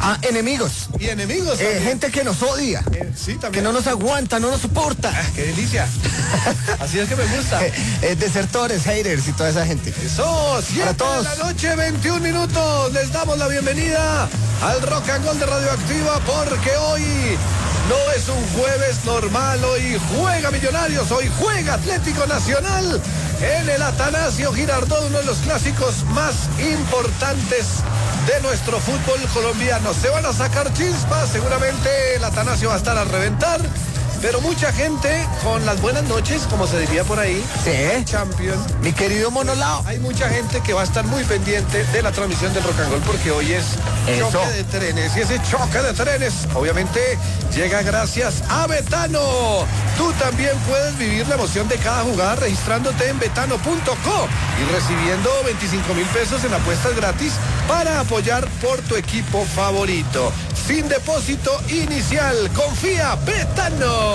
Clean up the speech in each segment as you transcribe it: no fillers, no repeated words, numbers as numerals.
Enemigos. Y enemigos también. Gente que nos odia. Sí, también. Que no nos aguanta, no nos soporta. ¡Qué delicia! Así es que me gusta. Desertores, haters y toda esa gente. Eso, 7 de la noche, 21 minutos. Les damos la bienvenida al Rock and Roll de Radioactiva, porque hoy no es un jueves normal. Hoy juega Millonarios, hoy juega Atlético Nacional en el Atanasio Girardot, uno de los clásicos más importantes de nuestro fútbol colombiano. Se van a sacar chispas, seguramente el Atanasio va a estar a reventar, pero mucha gente con las buenas noches, como se diría por ahí. Sí. Champion. Mi querido Monolao. Hay mucha gente que va a estar muy pendiente de la transmisión del Rock and Roll, porque hoy es choque de trenes, y ese choque de trenes obviamente llega gracias a Betano. Tú también puedes vivir la emoción de cada jugada registrándote en betano.co y recibiendo 25,000 pesos en apuestas gratis para apoyar por tu equipo favorito. Sin depósito inicial. Confía, Betano.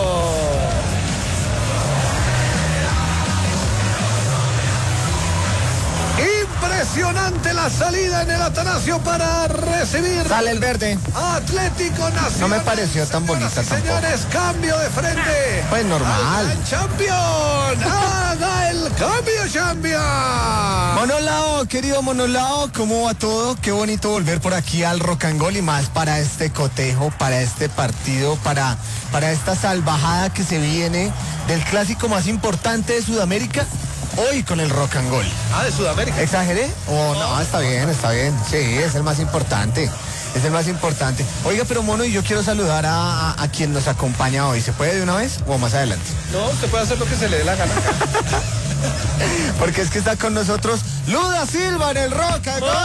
Impresionante la salida en el Atanasio para recibir. Sale el verde. Atlético Nacional. No me pareció tan bonita tampoco. Señores, cambio de frente. Pues normal. ¡Haga el champion! ¡Haga el cambio, champion! Monolao, querido Monolao, ¿cómo va todo? Qué bonito volver por aquí al Rock and Roll, y más para este cotejo, para este partido, para esta salvajada que se viene del clásico más importante de Sudamérica. Hoy con el Rock and Roll. De Sudamérica. ¿Exageré? No, está bien. Sí, es el más importante. Es el más importante. Oiga, pero Mono, y yo quiero saludar a quien nos acompaña hoy. ¿Se puede de una vez o más adelante? No, usted puede hacer lo que se le dé la gana. Porque es que está con nosotros Luda Silva en el Rock and Roll.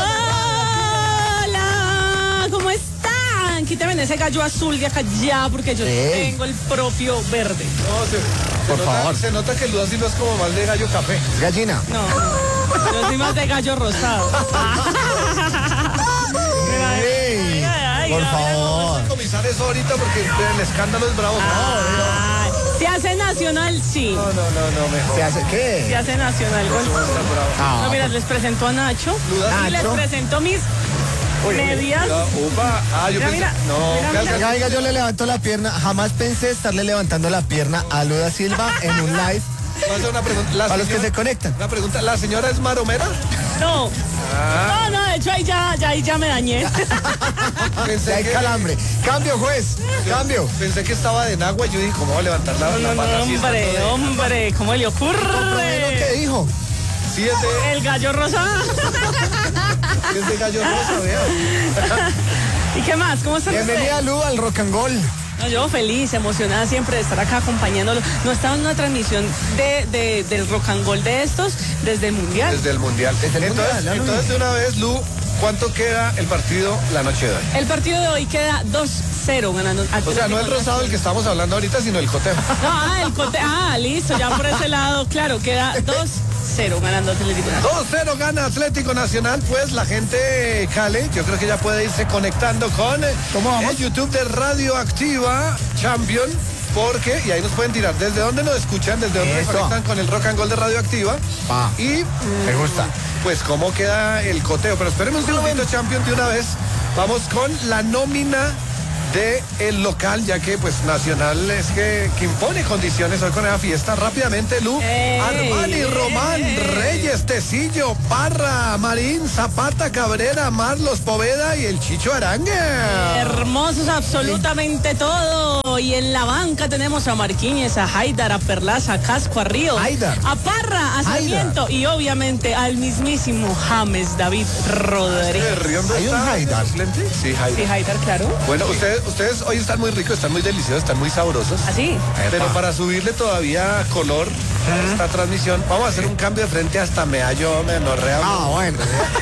¡Hola! ¿Cómo están? Quítame ese gallo azul de acá ya, porque yo tengo el propio verde. No, por favor. Se nota que el Luda Silva es como más de gallo café. ¿Es gallina? No, yo soy más de gallo rosado. Por favor. Vamos a comisar eso ahorita porque el escándalo es bravo. Se hace nacional, sí. No, mejor. ¿Se hace qué? Se hace nacional. No, mira, les presento a Nacho. Y les presento mis medias. Yo pensé. Oiga, yo le levanto la pierna. Jamás pensé estarle levantando la pierna a Luda Silva en un live. Voy a hacer una pregunta. Para los que se conectan. Una pregunta. ¿La señora es maromera? No. No, de hecho ahí ya me dañé. Pensé hay calambre. Cambio, juez. Cambio. Pensé que estaba de Nagua y yo dije, ¿cómo va a levantar la pata? Hombre, ¿cómo le ocurre? ¿Qué dijo? Sí, es de... El gallo rosado. Es de gallo rosa, vea. ¿Y qué más? ¿Cómo están ustedes? Bienvenida, Lu, al Rock and Roll. No, yo feliz, emocionada siempre de estar acá acompañándolo. No estaba en una transmisión del Rock and Roll de estos desde el Mundial. Desde el Mundial. Entonces, de una vez, Lu, ¿cuánto queda el partido la noche de hoy? El partido de hoy queda 2-0 ganando. O sea, no el rosado del que estamos hablando ahorita, sino el cotejo. No, el cotejo. Listo, ya por ese lado, claro, queda 2-0 ganando Atlético Nacional. 2-0 gana Atlético Nacional. Pues la gente Cale, yo creo que ya puede irse conectando con el YouTube de Radioactiva Champion, porque, y ahí nos pueden tirar desde dónde nos escuchan, desde dónde se conectan con el Rock and Roll de Radioactiva. Y me gusta. Pues cómo queda el coteo. Pero esperemos un segundito, Champion, de una vez. Vamos con la nómina de el local, ya que pues Nacional es que impone condiciones hoy con esa fiesta. Rápidamente, Lu. Armani, Román, Reyes, Tecillo, Parra, Marín, Zapata, Cabrera, Marlos, Poveda y el Chicho Arangue. Hermosos absolutamente todo. Y en la banca tenemos a Marquíñez, a Haidar, a Perlaza, a Casco, a Río, a Parra, a Sarmiento y obviamente al mismísimo James David Rodríguez. ¿Hay un Haidar? Sí, Haidar. Sí, Haidar, claro. Bueno, ustedes hoy están muy ricos, están muy deliciosos, están muy sabrosos. ¿Así? Pero para subirle todavía color a esta transmisión, vamos a hacer un cambio de frente hasta meallo, menorrea. Bueno.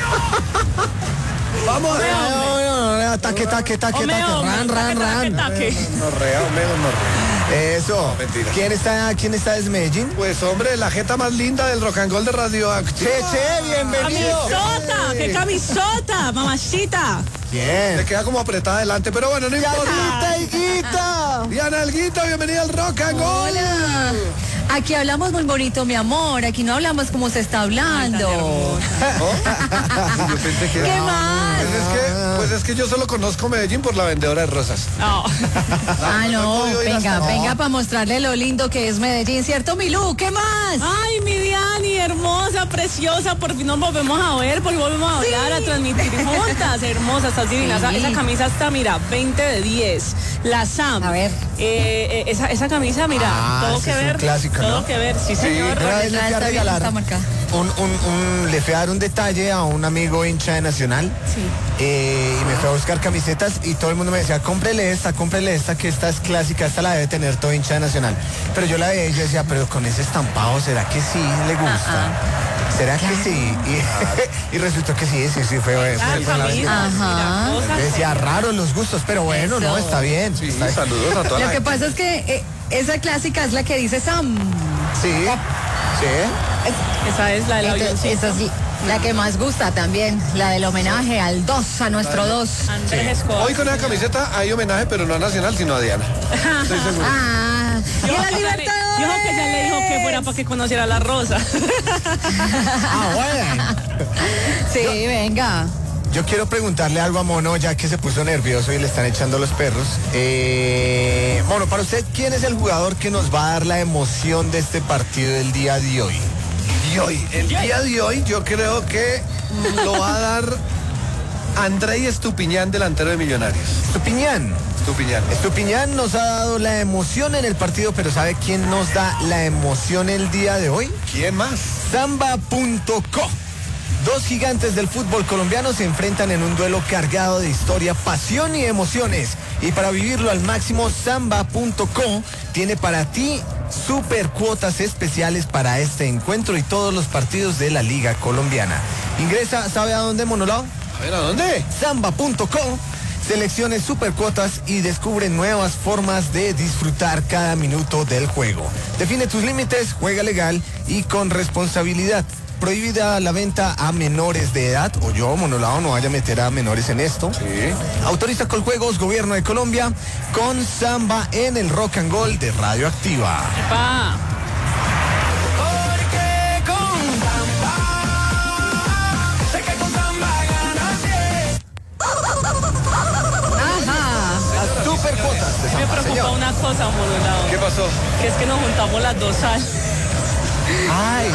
Vamos a taque, ran. Menorrea. Eso. No, mentira. ¿Quién está desde Medellín? Pues hombre, la jeta más linda del Rock and Roll de Radioactiva. Che, bienvenido. ¡Camisota! ¡Qué camisota, mamachita! Bien. Se queda como apretada adelante, pero bueno, no importa. Diana Alguita, bienvenida al Rock and Roll. Hola. Aquí hablamos muy bonito, mi amor. Aquí no hablamos como se está hablando. Yo pensé que... ¿Qué más? Pues es que yo solo conozco Medellín por la vendedora de rosas. No. No, venga para mostrarle lo lindo que es Medellín, ¿cierto, Milú? ¿Qué más? Ay, mi Diani, hermosa, preciosa, por fin nos volvemos a ver, por fin volvemos a hablar, a transmitir juntas, hermosa, estás divina. Sí. Esa camisa está, mira, 20 de 10. La Sam. A ver. Esa camisa, mira, todo que ver. Clásico, todo ¿no? que ver, sí, señor. Una vez le fui a regalar le fui a dar un detalle a un amigo hincha de Nacional. Sí. Y me fui a buscar camisetas y todo el mundo me decía, cómprele esta, que esta es clásica, esta la debe tener todo hincha de Nacional. Pero yo la veía y yo decía, pero con ese estampado, ¿será que sí le gusta? ¿Será que sí? Y resultó que sí fue la camisa, mira, cosas. decía, raro los gustos, pero bueno, Eso. no, está bien. Sí, está bien. saludos a toda Lo la que gente. pasa es que esa clásica es la que dice Sam. Sí. Esa es la del avioncito. Esa es la que más gusta también, la del homenaje al 2, a nuestro 2. Andrés Escobar. Hoy con esa camiseta hay homenaje, pero no a Nacional, sino a Diana. Estoy seguro. Y a la Yo Libertadores. que ya le dijo que fuera para que conociera la rosa. Bueno. Sí, venga. Yo quiero preguntarle algo a Mono, ya que se puso nervioso y le están echando los perros. Mono, para usted, ¿quién es el jugador que nos va a dar la emoción de este partido del día de hoy? El día de hoy, yo creo que lo va a dar Andrei Estupiñán, delantero de Millonarios. Estupiñán. Estupiñán nos ha dado la emoción en el partido, pero ¿sabe quién nos da la emoción el día de hoy? ¿Quién más? Samba.co. Dos gigantes del fútbol colombiano se enfrentan en un duelo cargado de historia, pasión y emociones. Y para vivirlo al máximo, Samba.co tiene para ti super cuotas especiales para este encuentro y todos los partidos de la Liga Colombiana. Ingresa, ¿sabe a dónde, Monolao? A ver, ¿a dónde? Samba.co. Seleccione supercuotas y descubre nuevas formas de disfrutar cada minuto del juego. Define tus límites, juega legal y con responsabilidad. Prohibida la venta a menores de edad, o yo, Monolao, no vaya a meter a menores en esto. Sí. Autoriza Coljuegos, Gobierno de Colombia, con Samba en el Rock and Roll de Radioactiva. Pa. Las supercuotas de Me Samba, preocupa señor. una cosa, Monolao. ¿Qué pasó? Que es que nos juntamos las dos sal. Ay,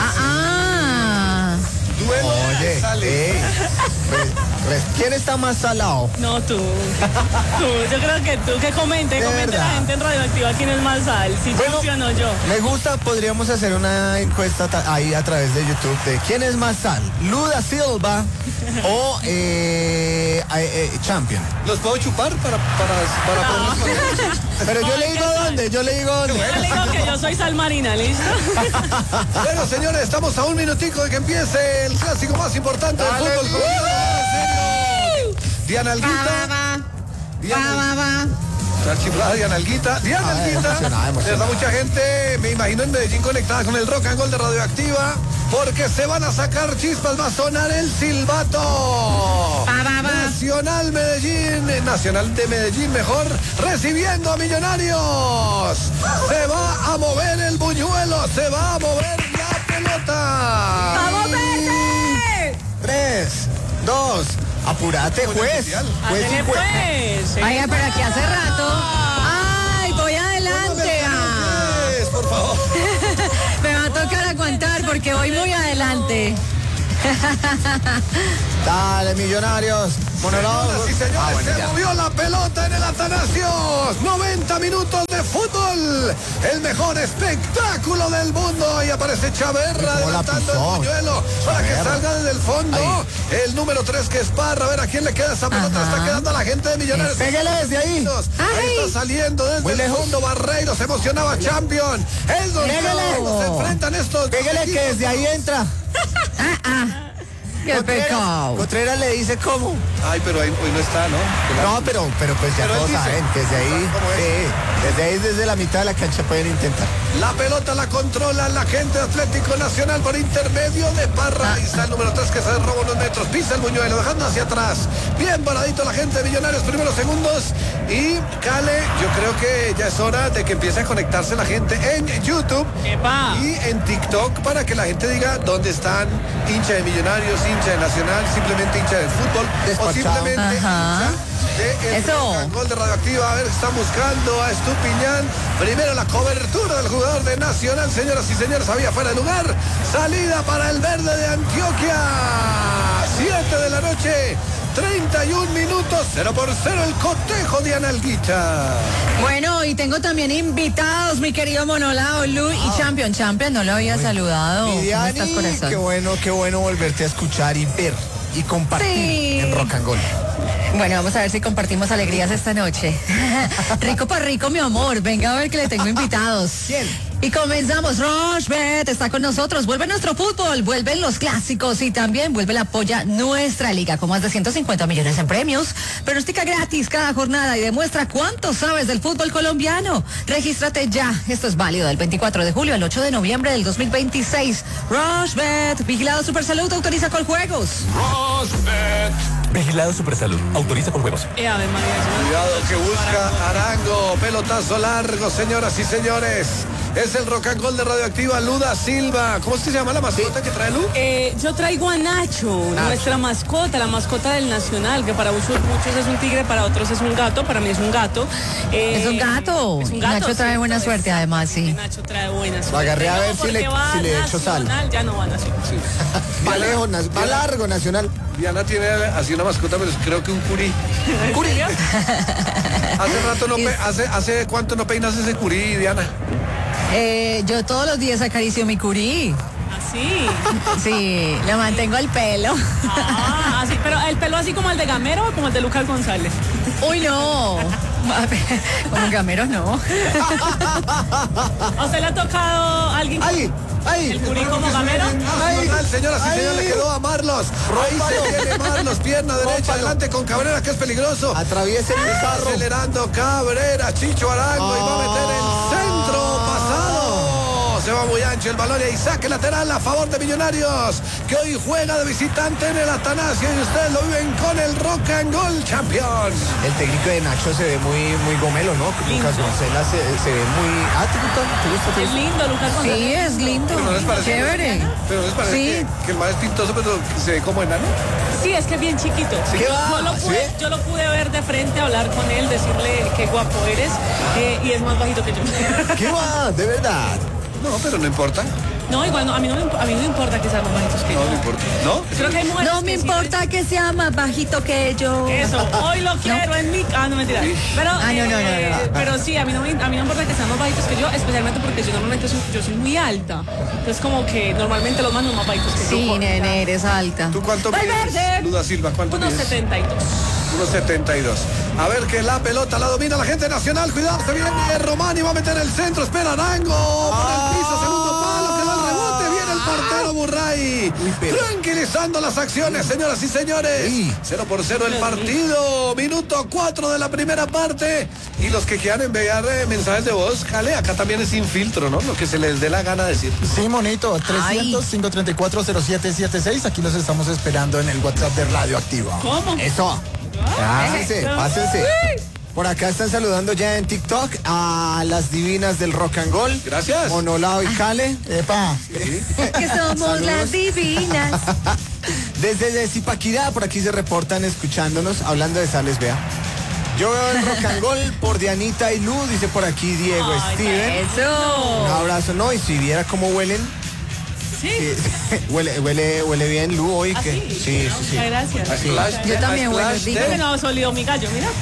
Duelo de oye, sales. ¿quién está más salado? No, tú. Yo creo que tú. Que comente De la verdad. gente en Radioactiva quién es más sal. Si yo o no yo. Me gusta, podríamos hacer una encuesta ahí a través de YouTube de quién es más sal, Luda Silva o Champion. ¿Los puedo chupar para poder responder? Pero yo le digo dónde, yo le digo dónde. Yo le digo que yo soy sal marina, ¿listo? Bueno, señores, estamos a un minutico de que empiece el clásico más importante del fútbol colombiano. Diana Alguita. La chiflada Diana Alguita. Diana Alguita. Les da mucha gente, me imagino, en Medellín conectada con el Rock and Roll de Radioactiva, porque se van a sacar chispas, va a sonar el silbato. Nacional de Medellín mejor, recibiendo a Millonarios. Se va a mover el buñuelo, se va a mover la pelota. ¡Vamos, verde! 3, 2, apurate, juez. Juez y Ándele, juez. pues. Oiga, pero aquí hace rato. ¡Ay, voy adelante! Por favor. Me va a tocar aguantar porque voy muy adelante. Dale, Millonarios. Monolao. Señoras y señores, Bueno, se ya. movió la pelota en el Atanasios. 90 minutos de fútbol. El mejor espectáculo del mundo. Y aparece Chaverra ¿Cómo la adelantando pisó? el buñuelo para que Chaverra. salga desde el fondo. Ahí. El número 3 que es Parra. A ver a quién le queda esa pelota. Ajá. Está quedando a la gente de Millonarios. Pégale desde ahí. Ahí está saliendo desde Muy el lejos. fondo Barreiro. Se emocionaba Champion. El Pégale. se enfrentan estos. Pégale que desde ahí entra. ¡Qué pecado! Contreras le dice cómo. Ay, pero hoy no está, ¿no? No, pero pues ya Pero él todos dice. saben que desde ahí, ¿Cómo es? sí, desde ahí, desde la mitad de la cancha pueden intentar. La pelota la controla la gente de Atlético Nacional por intermedio de Parra. Ahí está el número 3 que se roba unos metros. Pisa el buñuelo, dejando hacia atrás. Bien paradito la gente de Millonarios, primeros segundos. Y Cale, yo creo que ya es hora de que empiece a conectarse la gente en YouTube ¡Epa! y en TikTok para que la gente diga dónde están hincha de Millonarios, hincha de Nacional, simplemente hincha del fútbol o Despachado. simplemente Ajá. hincha Eso. Gol de Radioactiva. A ver, están buscando a Estupiñán. Primero la cobertura del jugador de Nacional, señoras y señores, había fuera de lugar. Salida para el verde de Antioquia. 7 de la noche. 31 minutos, 0-0 el cotejo de Analguita. Bueno, y tengo también invitados, mi querido Monolao, Lu y Champion, no lo había saludado. ¿Cómo estás, corazón? Qué bueno volverte a escuchar y ver y compartir en Rock and Roll. Bueno, vamos a ver si compartimos alegrías esta noche. Rico para rico, mi amor. Venga a ver que le tengo invitados. ¿Quién? Y comenzamos. Rochbet está con nosotros. Vuelve nuestro fútbol, vuelven los clásicos y también vuelve la polla nuestra liga con más de 150 millones en premios. Pronostica gratis cada jornada y demuestra cuánto sabes del fútbol colombiano. Regístrate ya. Esto es válido del 24 de julio al 8 de noviembre del 2026. Rochbet, vigilado Supersalud, autoriza con juegos. Rochbet. Vigilado Supersalud. Autoriza con juegos. Cuidado que busca Arango. Pelotazo largo, señoras y señores. Es el Rock and Roll de Radioactiva, Luda Silva. ¿Cómo es que se llama la mascota que trae Lu? Yo traigo a Nacho, nuestra mascota, la mascota del Nacional, que para muchos es un tigre, para otros es un gato, para mí es un gato. Es un gato. Nacho trae buena suerte, además, sí. Nacho trae buena suerte. Lo agarré a ver si le echo sal. Ya no va a Nacional. Sí. Va lejos, va largo Nacional. Diana tiene así una mascota, pero creo que un curí. ¿Curí? Hace rato no ¿hace cuánto no peinas ese curí, Diana? Yo todos los días acaricio mi curí. ¿Así? Sí, le mantengo el pelo. Así, pero el pelo así como el de Gamero o como el de Lucas González. Uy, no. Como Gamero no. ¿A usted le ha tocado a alguien? Ahí. ¿El curí como Gamero? Señoras y señores, le quedó a Marlos. Ahí se viene Marlos, pierna derecha, adelante con Cabrera, que es peligroso. Atraviesa el bizarro. Acelerando Cabrera, Chicho Arango, y va a meter el centro pasado. Se va muy ancho el balón y saque lateral a favor de Millonarios, que hoy juega de visitante en el Atanasio, y ustedes lo viven con el Rock and Roll Champions. El técnico de Nacho se ve muy gomelo, ¿no? Lindo. Lucas González se ve muy... ¿te gusta? Es lindo, Lucas González. Sí, es lindo. Pero no les parece, chévere. Pero les parece que el más es pintoso, pero se ve como enano. Sí, es que es bien chiquito. ¿Qué va? Yo lo pude ver de frente, hablar con él, decirle qué guapo eres, y es más bajito que yo. ¿Qué va? De verdad. No, pero no importa. No, igual no, a mí no me importa que sean más bajitos que yo. No, no importa. ¿No? Creo que hay mujeres No me importa que sea más bajito que yo. Eso, hoy lo quiero en mi... no, mentira. Pero, no. Pero sí, a mí no me importa que sean más bajitos que yo, especialmente porque yo normalmente soy muy alta. Entonces como que normalmente los manos más bajitos que yo. Sí, nene, eres alta. ¿Tú cuánto mides, Luda Silva? ¿Cuánto mides? 1.72. 1.72. A ver que la pelota la domina la gente Nacional. Cuidado, se viene Romani, va a meter el centro. Espera Arango por el piso, segundo palo, quedó el rebote. Viene el portero Burray. Tranquilizando las acciones, señoras y señores. 0-0 el partido. Minuto 4 de la primera parte. Y los que quieran enviar mensajes de voz, Cale, acá también es sin filtro, ¿no? Lo que se les dé la gana decir. Sí, monito, 300-534-0776. Aquí los estamos esperando en el WhatsApp de Radioactiva. ¿Cómo? Eso. Pásense. Por acá están saludando ya en TikTok a las divinas del Rock and Roll. Gracias. Monolao y Cale. Epa. Que somos las divinas. Desde Zipaquirá, por aquí se reportan escuchándonos, hablando de sales, vea. Yo veo el Rock and Roll por Dianita y Lu, dice por aquí Diego Steven. Eso. Un abrazo, ¿no? Y si viera cómo huelen. Sí. Huele bien Lu hoy. ¿Ah, que sí? Muchas gracias. Yo también huelo rico. Creo que no ha solido mi gallo, mira.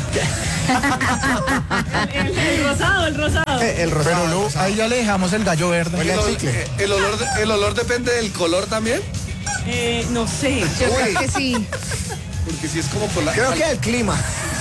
el rosado. El rosado. Pero Lu, ahí ya le dejamos el gallo verde. Huele a chicle. ¿El olor depende del color también? No sé. Yo creo que sí. Porque si es como por la... Creo que el clima.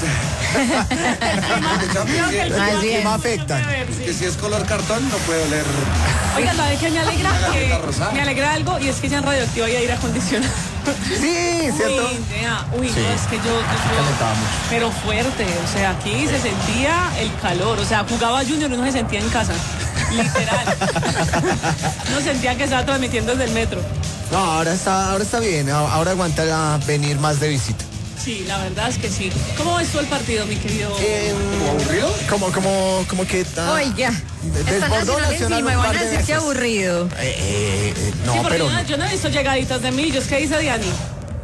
El clima afecta. Porque si es color cartón no puede oler. Oiga, ¿sabes qué me alegra? Me alegra algo, y es que ya en Radioactiva hay aire acondicionado. Sí, ¿cierto? Uy, no, es que yo pero fuerte, o sea, aquí se sentía el calor, o sea, jugaba Junior y uno se sentía en casa, literal. No sentía que estaba transmitiendo desde el metro. No, ahora está bien, ahora aguanta venir más de visita. Sí, la verdad es que sí. ¿Cómo ves tú el partido, mi querido? ¿Como aburrido? Como que... Oiga, desbordó Nacional me van a decir que aburrido. No, Sí, pero... yo no he visto llegaditas de Millos. ¿Qué dice Diani?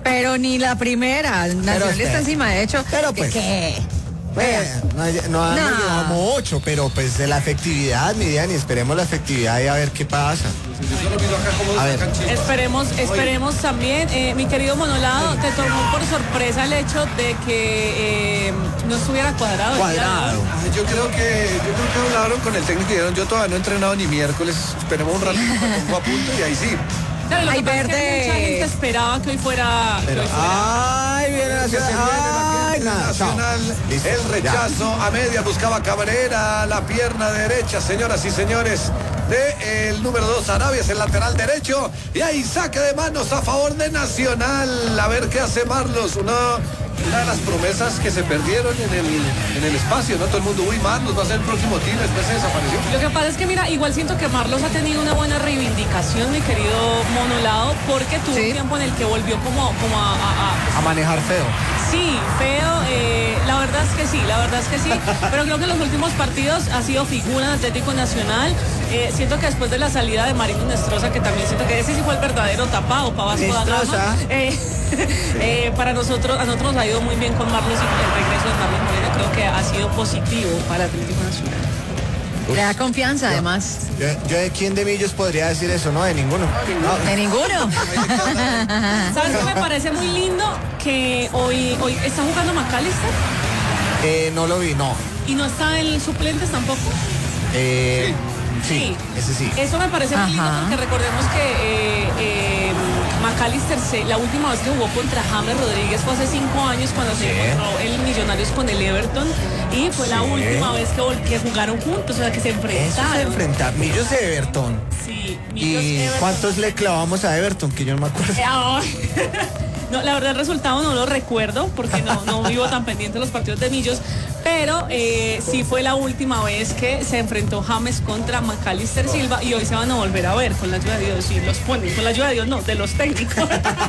Pero ni la primera. Nacional está encima, de hecho. Pero pues. ¿Qué? No llevamos 8, pero pues de la efectividad, Miriam, y esperemos la efectividad y a ver qué pasa. A ver. Esperemos también, mi querido Monolado, te tomó por sorpresa el hecho de que no estuviera cuadrado. Yo creo que hablaron con el técnico y dijeron, yo todavía no he entrenado ni miércoles, esperemos un ratito, me pongo a punto y ahí sí. Claro, Ay, Verde. Mucha gente esperaba que hoy fuera. Ay, viene Nacional. El rechazo a media buscaba Cabrera, la pierna derecha, señoras y señores, del número 2 Arabia, es el lateral derecho. Y ahí saque de manos a favor de Nacional. A ver qué hace Marlos. Una de las promesas que se perdieron en el espacio, ¿no? Todo el mundo, Marlos va a ser el próximo tiro, después se desapareció. Lo que pasa es que, mira, igual siento que Marlos ha tenido una buena reivindicación, mi querido Monolado, porque tuvo un tiempo en el que volvió como a manejar feo. Sí, feo, la verdad es que sí, pero creo que en los últimos partidos ha sido figura en Atlético Nacional. Siento que después de la salida de Marino Nestroza, que también siento que ese sí fue el verdadero tapado para Vasco da Gama, a nosotros nos ha ido muy bien con Marlos, y el regreso de Marlos Moreno creo que ha sido positivo para el Atlético Nacional. Le da confianza, además. Yo de quién de Millos podría decir eso, ¿no? De ninguno. ¿De ninguno? ¿Sabes qué me parece muy lindo? Que hoy está jugando McAllister. No lo vi, no. ¿Y no está el suplentes tampoco? Sí, ese sí. Eso me parece muy lindo porque recordemos que McAllister, la última vez que jugó contra James Rodríguez fue hace 5 años cuando se encontró el Millonarios con el Everton, y fue la última vez que jugaron juntos, o sea, que se enfrentaron. Millos de Everton. Sí, Millos ¿Y Everton. ¿Cuántos le clavamos a Everton? Que yo no me acuerdo. No, la verdad el resultado no lo recuerdo porque no vivo tan pendiente de los partidos de Millos, pero sí fue la última vez que se enfrentó James contra McAllister Silva, y hoy se van a volver a ver con la ayuda de Dios, y los ponen con la ayuda de Dios, no, de los técnicos.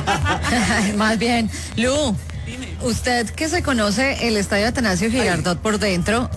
Más bien, Lu, dime. Usted que se conoce el estadio Atanasio Girardot por dentro,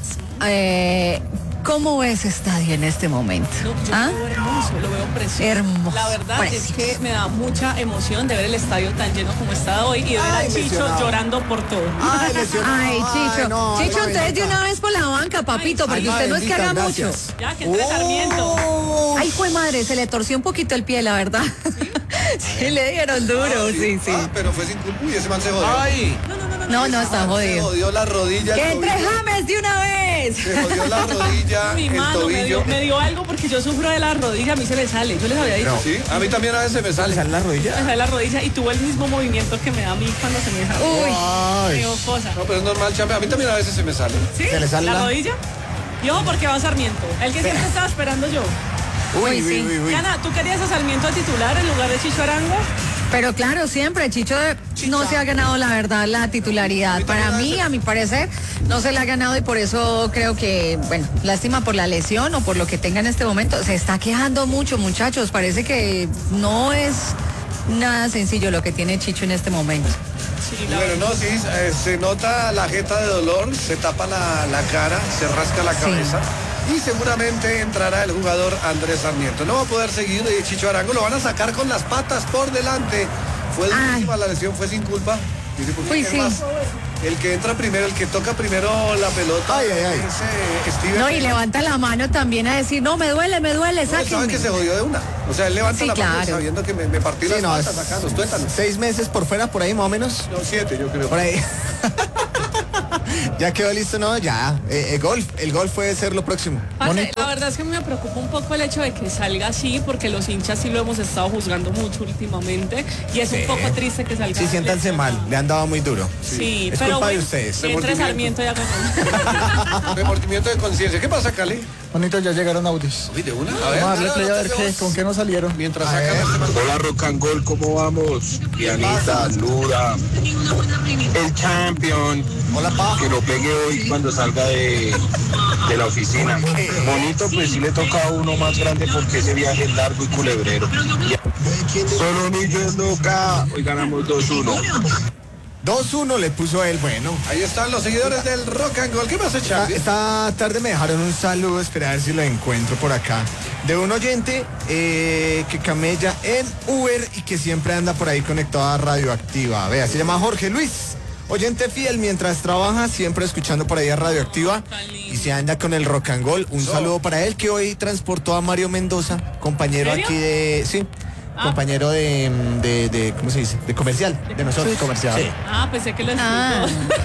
¿cómo ve ese estadio en este momento? No, yo lo veo hermoso, lo veo precioso. Hermoso. La verdad es que me da mucha emoción de ver el estadio tan lleno como está hoy y de ver a Chicho llorando por todo. Ay, Chicho. No, Chicho, entonces de una vez por la banca, papito, porque usted no es que haga mucho. Ya, que entre Sarmiento. Ay, fue madre, se le torció un poquito el pie, la verdad. Sí, le dieron duro, sí. Pero fue sin culpa. Uy, ese man se jodió. Ay. No, está jodido. Se jodió la rodilla. ¡Que entre James de una vez! Se jodió la rodilla, Mi mano me dio algo porque yo sufro de la rodilla, a mí se me sale. Yo les había dicho. No. Sí, a mí también a veces me sale. ¿Sale la rodilla? Me sale la rodilla y tuvo el mismo movimiento que me da a mí cuando se me sale. Uy. Cosa. No, pero es normal, champe. A mí también a veces se me sale. ¿Sí? ¿Se le sale la rodilla? Yo, porque va a Sarmiento. El que siempre estaba esperando yo. Uy. Diana, ¿tú querías a Sarmiento a titular en lugar de Chicho Arango? Pero claro, siempre Chicho no se ha ganado, la verdad, la titularidad. Para mí, a mi parecer, no se la ha ganado, y por eso creo que, bueno, lástima por la lesión o por lo que tenga en este momento. Se está quejando mucho, muchachos. Parece que no es nada sencillo lo que tiene Chicho en este momento. Sí, se nota la jeta de dolor, se tapa la cara, se rasca la cabeza. Y seguramente entrará el jugador Andrés Sarmiento. No va a poder seguir Chicho Arango, lo van a sacar con las patas por delante. Fue el último, la lesión fue sin culpa. Uy, sí. El que entra primero, el que toca primero la pelota. Es Steven. No, y levanta la mano también a decir, no, me duele, sáquenme. Sabe que se jodió de una. O sea, él levanta la mano sabiendo que me partí las patas acá, los tuétanos. 6 meses por fuera, por ahí más o menos. No, 7 yo creo. Por ahí. Ya quedó listo, ¿no? Ya. El golf puede ser lo próximo. Parce, la verdad es que me preocupa un poco el hecho de que salga así, porque los hinchas sí lo hemos estado juzgando mucho últimamente, y es un poco triste que salga. Sí, siéntanse mal, le han dado muy duro. Sí, es pero culpa de ustedes. Entre Sarmiento ya con remordimiento de conciencia. ¿Qué pasa, Cali? Bonito, ya llegaron audios. Uy, de una. A ver, vamos a darle play a ver con qué nos salieron. Mientras sacan Hola, Rock and Gold, ¿cómo vamos? Pianita, Lura, el champion. Hola, pa. Que lo pegue hoy cuando salga de la oficina. Bonito, pues sí le toca a uno más grande porque ese viaje es largo y culebrero. Solo Millos loca. Hoy ganamos 2-1. 2-1 le puso él, bueno. Ahí están los seguidores del Rock and Roll. ¿Qué más echar? Esta tarde me dejaron un saludo, espera a ver si lo encuentro por acá, de un oyente que camella en Uber y que siempre anda por ahí conectado a Radioactiva. Vea, se llama Jorge Luis. Oyente fiel mientras trabaja, siempre escuchando por ahí a Radioactiva y se anda con el Rock and Roll. Un saludo para él que hoy transportó a Mario Mendoza, compañero aquí de... Sí, compañero de ¿cómo se dice? De comercial, de nosotros, comercial. Sí. Pensé que lo escuchó.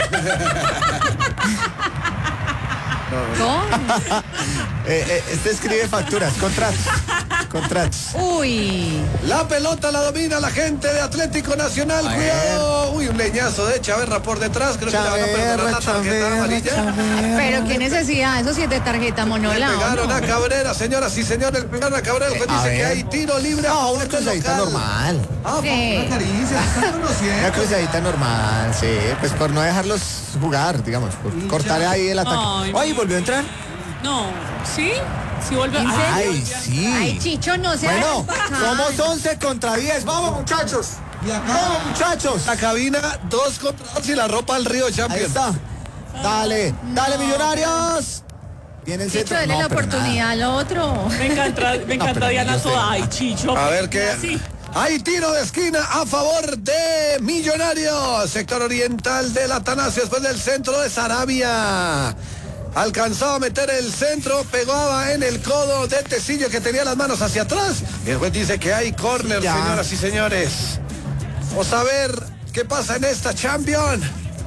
Este escribe facturas, contratos. Uy. La pelota la domina la gente de Atlético Nacional. Cuidado. Uy, un leñazo de Chaverra por detrás. Creo que le van a perdonar la tarjeta amarilla. Pero qué necesidad, eso sí es de tarjeta monola. Le pegaron a Cabrera, señoras y señores. Le pegaron a Cabrera. El juez dice que hay tiro libre. No, una cruzadita normal. Una caricia, se están conociendo. Una cruzadita normal, sí. Pues por no dejarlos jugar, digamos. Por cortar ahí el ataque. Ay, ¿volvió a entrar? No, ¿sí? Sí volvió. Ay, sí. Ay, Chicho, no se Bueno, somos 11 contra 10. Vamos, muchachos. Vamos, muchachos. La cabina, 2 contra 2 y la ropa al río, Champions. Ahí está. Dale, dale, Millonarios. Viene el Chicho, centro. dale la oportunidad al otro. Me encanta Diana Soda. Ay, Chicho. A ver qué. Sí. Hay tiro de esquina a favor de Millonarios. Sector oriental del Atanasio después del centro de Sarabia. Alcanzaba a meter el centro, pegaba en el codo de Tecillo que tenía las manos hacia atrás. Y el juez dice que hay córner, señoras y señores. Vamos a ver qué pasa en esta Champions.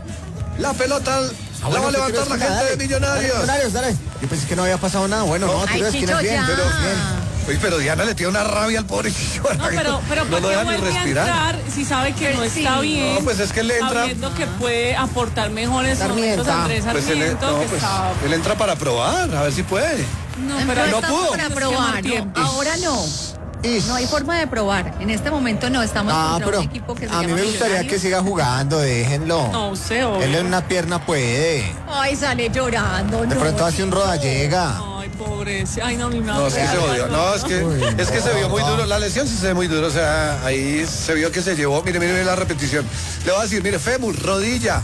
La pelota la va a levantar la gente de Millonarios. Dale. Yo pensé que no había pasado nada. Bueno, no, tiro de esquina bien, pero bien. Uy, pero Diana le tiene una rabia al pobre Chicho. No, pero no lo dejan ni respirar. Entrar si sabe que no está bien. No, pues es que él entra. Sabiendo que puede aportar mejores momentos a Andrés Sarmiento. Él entra para probar, a ver si puede. No, pero no pudo. Para probar, ahora no. Ish. No hay forma de probar. En este momento no estamos contra un equipo que se llama a mí me gustaría Millonarios. que siga jugando, déjenlo. No sé, obvio. Él en una pierna puede. Ay, sale llorando. De pronto hace un rodallega. Ay, pobre. Ay, no, mi madre. No, es que se odió. No, es que se vio muy duro. La lesión sí se ve muy duro. O sea, ahí se vio que se llevó. Mire la repetición. Le voy a decir, mire, fémur, rodilla,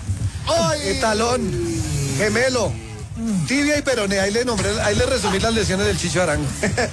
talón, gemelo, tibia y peroné. Ahí le resumí las lesiones del Chicho Arango.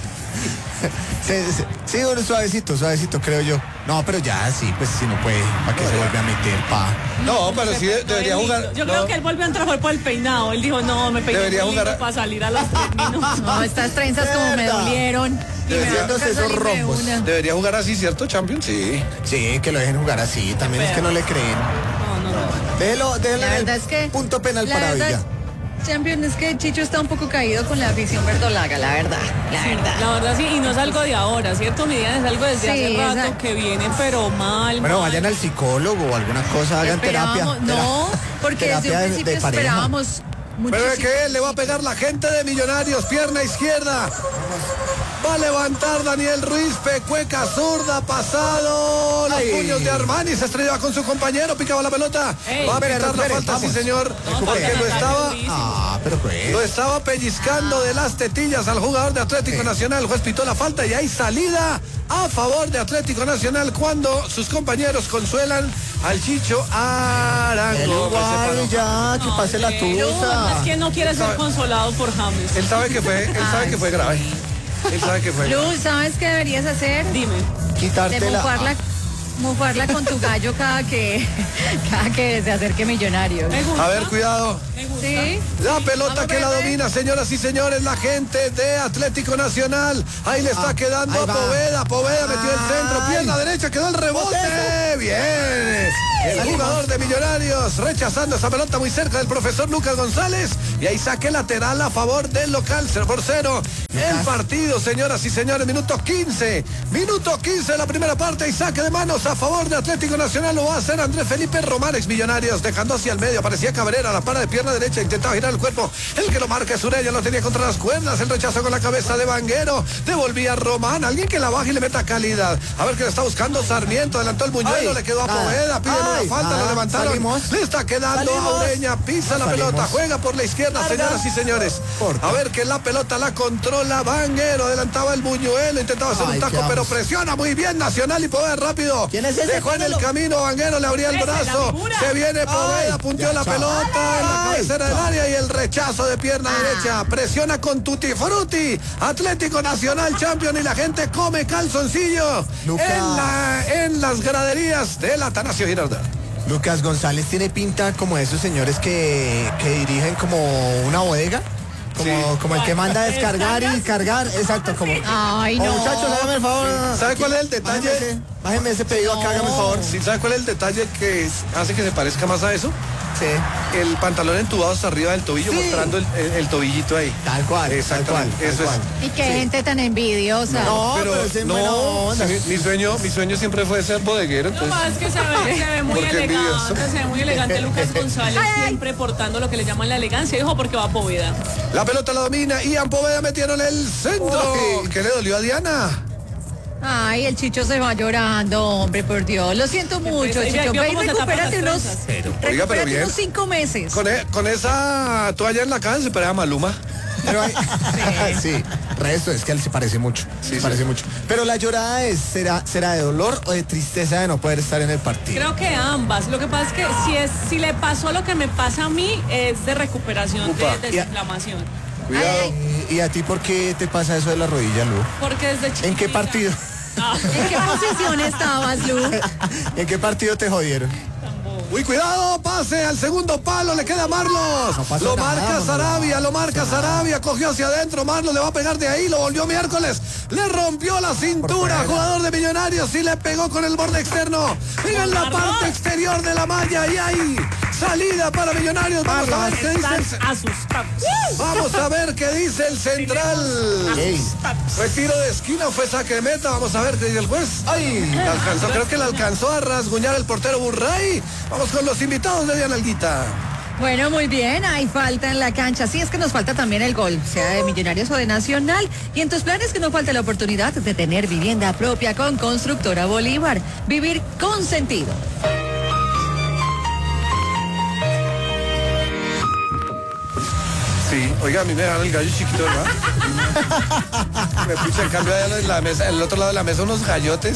Sí, bueno, suavecito, creo yo. No, pero ya sí, pues si no puede, ¿para qué se vuelve a meter, pa? No, pero sí debería jugar. Yo creo que él volvió a entrar por el peinado. Él dijo, no, me peiné debería jugar para salir a los 3 minutos. No, estas trenzas como me dolieron. Haciéndose esos rombos. Debería jugar así, ¿cierto, Champions? Sí. Sí, que lo dejen jugar así. También es que no le creen. No. Déjelo La verdad es que punto penal para Villa. Champion, es que Chicho está un poco caído con la afición verdolaga, la verdad. La verdad sí, y no es algo de ahora, ¿cierto? Mi día es algo desde hace rato que viene, pero mal. Bueno, vayan al psicólogo o alguna cosa, hagan terapia. No, porque desde un principio esperábamos muchísimo. Pero es que él le va a pegar la gente de Millonarios, pierna izquierda. Va a levantar Daniel Ruiz, pecueca zurda, pasado. Los puños de Armani, se estrellaba con su compañero, picaba la pelota. Va a pitar la falta, sí señor, porque lo estaba pellizcando de las tetillas al jugador de Atlético Nacional. El juez pitó la falta y hay salida a favor de Atlético Nacional cuando sus compañeros consuelan al Chicho Arango. Igual ya, que pase la tusa. Es que no quiere ser consolado por James. Él sabe que fue grave. Él sabe que fue. Luz, ¿sabes qué deberías hacer? Dime. Quitártela. Mofarla con tu gallo cada que se acerque Millonarios. A ver, cuidado. Sí. La pelota que la domina, señoras y señores, la gente de Atlético Nacional. Ahí le está quedando a Poveda. Poveda metió el centro, pierna derecha, quedó el rebote. Bien. El jugador de Millonarios rechazando esa pelota muy cerca del profesor Lucas González. Y ahí saque lateral a favor del local, 0-0. El partido, señoras y señores, minuto 15. Minuto 15 de la primera parte y saque de manos a favor de Atlético Nacional. Lo va a hacer Andrés Felipe Román, ex Millonarios, dejando hacia el medio. Aparecía Cabrera, la para de pierna derecha, intentaba girar el cuerpo. El que lo marca es Ureña, lo tenía contra las cuerdas. El rechazo con la cabeza de Vanguero. Devolvía Román, alguien que la baje y le meta calidad. A ver que le está buscando Sarmiento. Adelantó el buñuelo, le quedó a Poveda. Pide una falta, lo levantaron. Le está quedando a Ureña. Pisa la pelota, juega por la izquierda, señoras y señores. A ver que la pelota la controla bola, Vanguero, adelantaba el Buñuelo, intentaba hacer un taco, pero presiona muy bien Nacional y Poveda rápido. ¿Quién es ese? Dejó en el camino, Vanguero le abría el brazo. Se viene Poveda, punteó la pelota en la cabecera del área y el rechazo de pierna derecha. Presiona con Tutti Frutti. Atlético Nacional Champion y la gente come calzoncillo en las graderías del Atanasio Girardot. Lucas González tiene pinta como de esos señores que dirigen como una bodega. Como el que manda a descargar y cargar, exacto, como. Ay, no. Muchachos, háganme el favor. ¿Sabe cuál es el detalle? Bájenme ese pedido acá, háganme el favor. Sí, ¿sabe cuál es el detalle que hace que se parezca más a eso? Sí. El pantalón entubado hasta arriba del tobillo, mostrando el tobillito ahí. Tal cual. Exactamente. Eso es. Y qué gente tan envidiosa. No, pero es buena onda. mi sueño siempre fue ser bodeguero. No Entonces, más que se ve muy Porque envidioso. elegante, se ve muy elegante Lucas González, siempre portando lo que le llaman la elegancia, dijo porque va a Poveda. la pelota la domina, Ian Poveda metieron el centro. ¿Qué le dolió a Diana? Ay, el Chicho se va llorando, hombre, por Dios. Lo siento mucho, Chicho. Ve y recupérate unos, Oiga, pero bien. unos 5 meses. Con esa toalla en la cara se parece a Maluma. Pero hay, sí, resto es que él se parece mucho. Sí, se parece sí. mucho. Pero la llorada será de dolor o de tristeza de no poder estar en el partido. Creo que ambas. Lo que pasa es que si le pasó lo que me pasa a mí, es de recuperación, de desinflamación. Cuidado. ¿Y a ti por qué te pasa eso de la rodilla, Lu? Porque desde chiquita. ¿En qué partido? ¿En qué posición estabas, Lu? ¿En qué partido te jodieron? Uy, cuidado, pase al segundo palo, le queda Marlos. No pasa lo nada, marca Sarabia, cogió hacia adentro, Marlos le va a pegar de ahí, lo volvió miércoles, le rompió la cintura, jugador de Millonarios, y le pegó con el borde externo. Mira en la parte exterior de la malla y ahí, salida para Millonarios. Vamos a ver qué dice. Vamos a ver qué dice el central. ¿Fue tiro de esquina o fue saque de meta? Vamos a ver qué dice el juez. Ay, la alcanzó, creo que la alcanzó a rasguñar el portero Burray. Vamos con los invitados de Diana Alguita. Bueno, muy bien, hay falta en la cancha. Sí, es que nos falta también el gol, sea de Millonarios o de Nacional. Y en tus planes que no falte la oportunidad de tener vivienda propia con Constructora Bolívar. Vivir con sentido. Sí, oiga, a mí me dan el gallo chiquito, ¿verdad? Me puse en cambio allá en la mesa, en el otro lado de la mesa unos gallotes.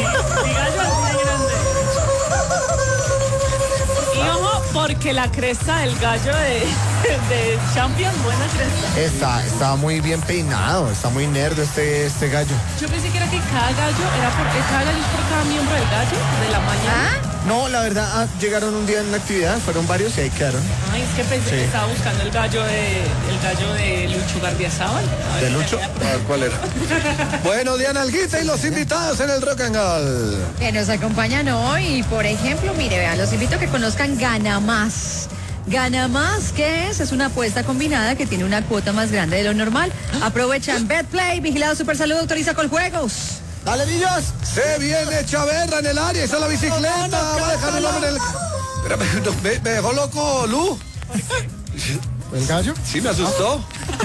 Y ojo, porque la cresta del gallo de Champions, buena cresta. Está muy bien peinado, está muy nerdo este gallo. Yo pensé que era que cada gallo es por cada miembro del gallo, de la mañana. No, la verdad, llegaron un día en la actividad, fueron varios y ahí quedaron. Ay, es que pensé que estaba buscando el gallo de Lucho Gardiazabal. ¿De Lucho? A ver, ¿cuál era? Bueno, Diana Alguita y los invitados en el Rock and Roll. Que nos acompañan hoy, por ejemplo, mire, vean, los invito a que conozcan Gana Más. Gana Más, ¿qué es? Es una apuesta combinada que tiene una cuota más grande de lo normal. Aprovechan BetPlay, Vigilado Supersalud, autoriza con juegos. ¡Dale, niños! Se viene Chaverra en el área, hizo la bicicleta, va a dejar el hombre en el... Pero me dejó loco, Lu. ¿El gallo? Sí, me asustó.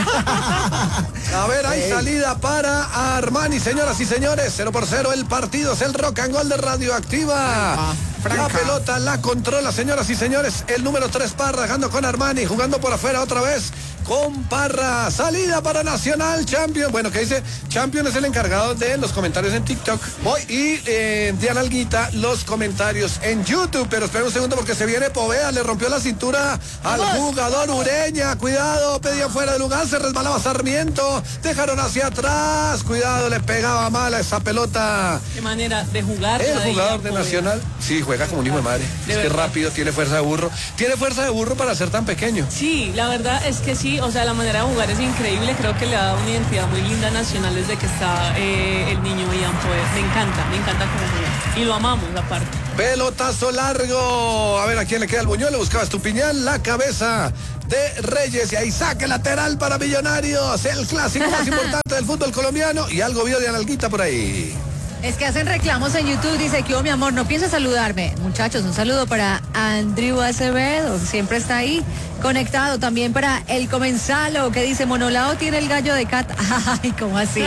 A ver, hay salida para Armani, señoras y señores. 0-0 el partido, es el Rock and Roll de Radioactiva. La pelota la controla, señoras y señores. El número 3 Parra, dejando con Armani, jugando por afuera otra vez con Parra. Salida para Nacional Champion. Bueno, ¿qué dice? Champion es el encargado de los comentarios en TikTok. Y Diana Alguita, los comentarios en YouTube. Pero espera un segundo porque se viene Poveda, le rompió la cintura al jugador Ureña. Cuidado, pedía fuera de lugar, se resbalaba Sarmiento. Dejaron hacia atrás. Cuidado, le pegaba mal a esa pelota. Qué manera de jugar. El jugador de Nacional, sí, juega como un hijo de madre. Es que rápido, tiene fuerza de burro. Tiene fuerza de burro para ser tan pequeño. Sí, la verdad es que sí, o sea, la manera de jugar es increíble. Creo que le ha dado una identidad muy linda a Nacional desde que está el niño Ian Poveda. Me encanta cómo juega. Y lo amamos, aparte. Pelotazo largo. A ver, ¿a quién le queda el Buñuelo? Buscaba Estupiñán, la cabeza de Reyes. Y ahí saque lateral para Millonarios. El clásico más importante del fútbol colombiano. Y algo vio de Analguita por ahí. Es que hacen reclamos en YouTube, dice que, mi amor, no pienses saludarme. Muchachos, un saludo para Andrew Acevedo, siempre está ahí conectado. También para El Comensalo, que dice, Monolao tiene el gallo de Cata. Ay, ¿cómo así?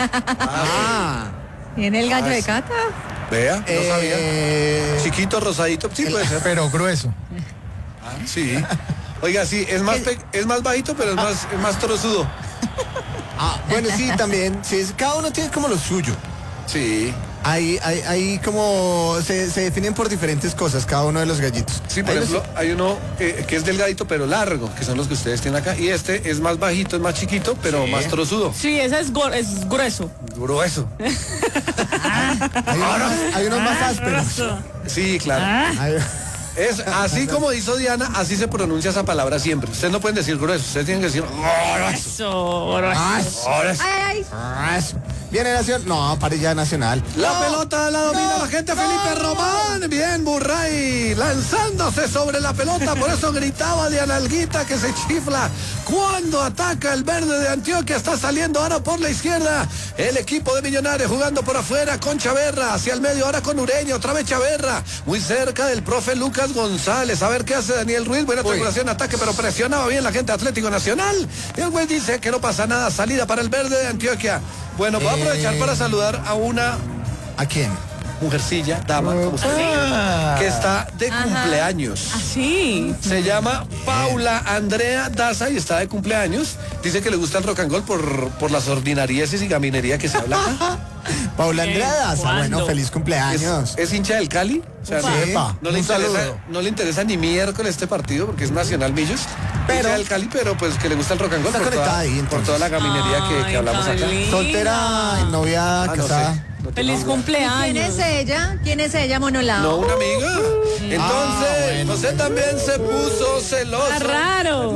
¿Tiene el gallo de Cata? Vea, no sabía. Chiquito, rosadito, sí puede ser. Pero grueso. Sí. Oiga, sí, es más bajito, pero es más trozudo. Bueno, sí, también. Sí, cada uno tiene como lo suyo. Sí. Ahí como se definen por diferentes cosas cada uno de los gallitos. Sí, por ejemplo, hay uno que es delgadito pero largo, que son los que ustedes tienen acá. Y este es más bajito, es más chiquito, pero más trozudo. Sí, ese es grueso. Grueso. Hay unos más ásperos. Sí, claro. Es así como hizo Diana, así se pronuncia esa palabra siempre. Ustedes no pueden decir grueso, ustedes tienen que decir Grueso. Viene Nacional. No, parilla Nacional. La pelota la domina la gente, Felipe Román. Bien, Burray lanzándose sobre la pelota. Por eso gritaba Diana Alguita que se chifla cuando ataca el verde de Antioquia. Está saliendo ahora por la izquierda el equipo de Millonarios, jugando por afuera con Chaverra, hacia el medio ahora con Ureña, otra vez Chaverra, muy cerca del profe Lucas González. A ver qué hace Daniel Ruiz. Buena triangulación, ataque, pero presionaba bien la gente de Atlético Nacional. Y el güey dice que no pasa nada. Salida para el verde de Antioquia. Bueno, voy a aprovechar para saludar a una... ¿A quién? Mujercilla, dama, como usted diga, que está de cumpleaños. Así. Se llama Paula Andrea Daza y está de cumpleaños. Dice que le gusta el rock and roll por las ordinarieces y gaminería que se habla acá. Paula Andrea Daza, bueno, feliz cumpleaños. Es hincha del Cali. O sea, no le interesa ni miércoles este partido porque es Nacional Millos. Pero del Cali, pero pues que le gusta el rock and roll por toda la gaminería que hablamos acá. Soltera, novia, casada. Feliz cumpleaños. ¿Quién es ella? ¿Quién es ella, Monolao? No, una amiga. Entonces, José también se puso celoso. Más raro.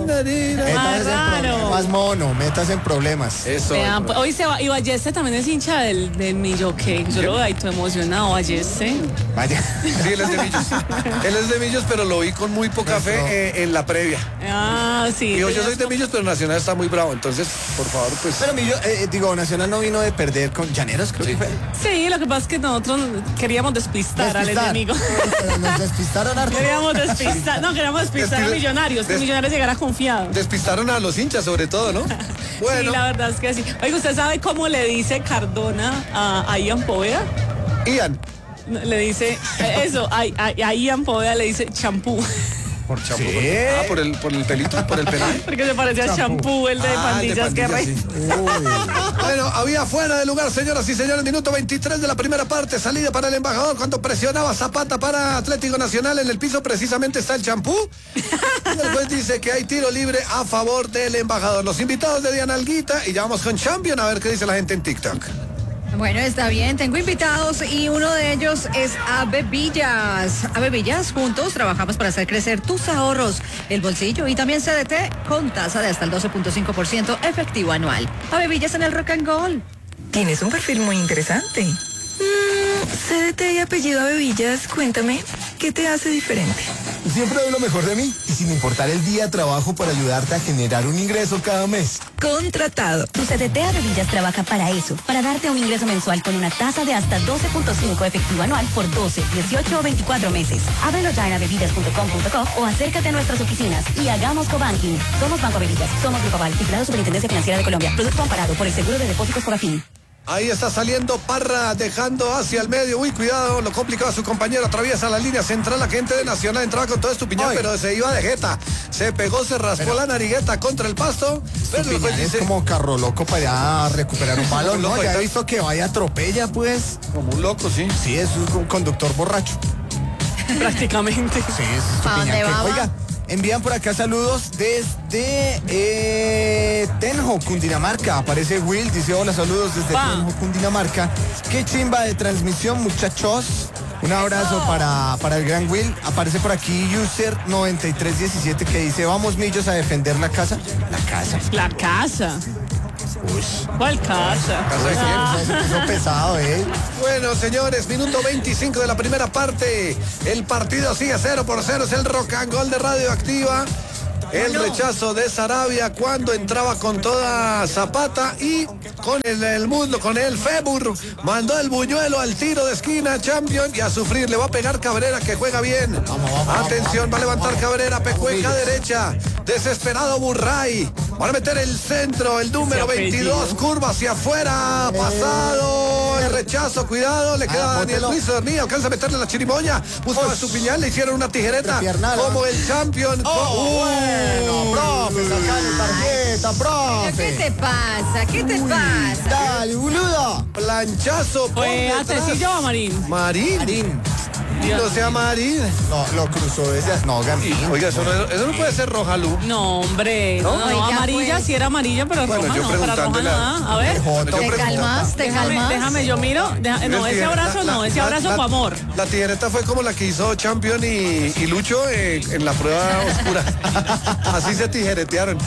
Más mono, metas en problemas. Eso. Vean, hoy se va, y Balleste también es hincha del Millo Cake. Yo lo veo ahí todo emocionado, Balleste. Vaya. Sí, él es de Millos. Él es de Millos, pero lo vi con muy poca fe en la previa. Sí. Digo, yo soy de Millos, pero Nacional está muy bravo. Entonces, por favor, pues. Pero Millos, Nacional no vino de perder con Llaneros, creo que fue. Sí, lo que pasa es que nosotros queríamos despistar al enemigo. Pero nos despistaron harto. Queríamos despistar a Millonarios, que Millonarios llegara confiado. Despistaron a los hinchas, sobre todo, ¿no? Bueno. Sí, la verdad es que sí. Oiga, ¿usted sabe cómo le dice Cardona a Ian Poveda? Ian. Le dice eso, a Ian Poveda le dice champú. ¿Por champú? ¿Sí? Por el pelito, por el pelito. Porque se parece a champú, el de Pandillas Guerra. Sí. Bueno, había fuera de lugar, señoras y señores, minuto 23 de la primera parte, salida para el embajador cuando presionaba Zapata para Atlético Nacional. En el piso precisamente está el champú. Y el juez dice que hay tiro libre a favor del embajador. Los invitados de Diana Alguita y ya vamos con Champion a ver qué dice la gente en TikTok. Bueno, está bien, tengo invitados y uno de ellos es Avevillas. Avevillas, juntos trabajamos para hacer crecer tus ahorros, el bolsillo y también CDT con tasa de hasta el 12.5% efectivo anual. Avevillas en el Rock and Roll. Tienes un perfil muy interesante. CDT y apellido Avevillas, cuéntame, ¿qué te hace diferente? Siempre doy lo mejor de mí y sin importar el día trabajo para ayudarte a generar un ingreso cada mes. Contratado. Tu CDT Avevillas trabaja para eso, para darte un ingreso mensual con una tasa de hasta 12.5 efectivo anual por 12, 18 o 24 meses. Ábrelo ya en avevillas.com.co o acércate a nuestras oficinas y hagamos cobanking. Somos Banco Avevillas, somos Grupo Aval, vigilado Superintendencia Financiera de Colombia. Producto amparado por el Seguro de Depósitos Fogafín. Ahí está saliendo Parra, dejando hacia el medio. Uy, cuidado, lo complicaba su compañero. Atraviesa la línea central. La gente de Nacional entraba con todo estupiñán, pero se iba de jeta. Se pegó, se raspó la narigueta contra el pasto. Pero el dice, es como carro loco para recuperar un balón. No, ya he visto que vaya atropella, pues. Como un loco, sí. Sí, es un conductor borracho. Prácticamente. Sí, es estupiñán. Oiga, envían por acá saludos desde Tenjo, Cundinamarca. Aparece Will, dice hola, saludos desde Tenjo, Cundinamarca. Qué chimba de transmisión, muchachos. Un abrazo para el gran Will. Aparece por aquí User 9317 que dice vamos Millos a defender la casa. La casa. La casa. Uy. ¿Cuál casa? Se puso pesado, Bueno, señores, minuto 25 de la primera parte. El partido sigue 0-0. Es el Rock and Roll de Radioactiva. El rechazo de Sarabia cuando entraba con toda Zapata y con el mundo, con el fémur, mandó el buñuelo al tiro de esquina, Champion, y a sufrir. Le va a pegar Cabrera, que juega bien. Atención, va a levantar Cabrera, pecueca derecha. Desesperado Burray. Van a meter el centro, el número 22, curva hacia afuera, pasado, el rechazo, cuidado, le queda a Daniel Luis Dormí, alcanza a meterle la chirimoya, buscaba su piñal, le hicieron una tijereta, como el Champion. Bueno, profe, sacale pelota, profe. ¿Qué te pasa? ¿Qué te pasa? Dale, boludo. Planchazo. ¿Fue a Tecillo o a Marín? Marín. No sea Marín. No, lo cruzó desde... No, Gambín. Oiga, eso no puede ser roja, Lu. No, hombre. No, amarilla, pues. sí era amarilla, pero Bueno, roja yo no. Para roja preguntándole nada. A ver. ¿Te calmas? ¿Te calmas? Déjame, yo miro. No, ese abrazo no, ese abrazo fue amor. La tijereta fue como la que hizo Champion y Lucho en la prueba oscura. Así se tijeretearon.